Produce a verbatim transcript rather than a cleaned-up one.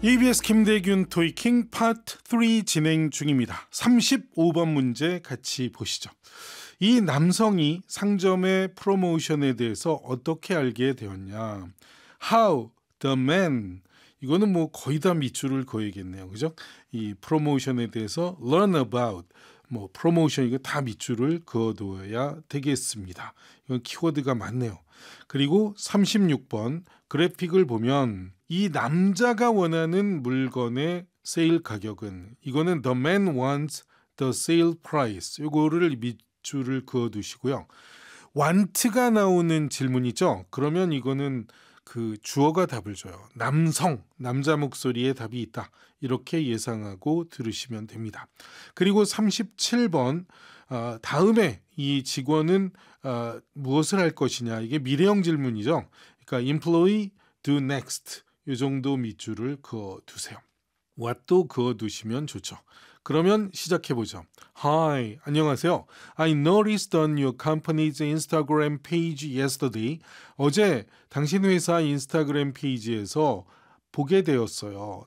이비에스 김대균 토익킹 파트 삼 진행 중입니다. 삼십오 번 문제 같이 보시죠. 이 남성이 상점의 프로모션에 대해서 어떻게 알게 되었냐. How the man, 이거는 뭐 거의 다 밑줄을 그어야겠네요. 그죠? 이 프로모션에 대해서 learn about, 뭐 프로모션, 이거 다 밑줄을 그어둬야 되겠습니다. 이건 키워드가 많네요. 그리고 삼십육 번 그래픽을 보면 이 남자가 원하는 물건의 세일 가격은, 이거는 the man wants the sale price, 이거를 밑줄을 그어두시고요. want가 나오는 질문이죠. 그러면 이거는 그 주어가 답을 줘요. 남성, 남자 목소리에 답이 있다. 이렇게 예상하고 들으시면 됩니다. 그리고 삼십칠 번 어, 다음에 이 직원은 어, 무엇을 할 것이냐. 이게 미래형 질문이죠. 그러니까 employee do next, 이 정도 밑줄을 그어두세요. what도 그어두시면 좋죠. 그러면 시작해보죠. Hi, 안녕하세요. I noticed on your company's Instagram page yesterday. 어제 당신 회사 인스타그램 페이지에서 보게 되었어요.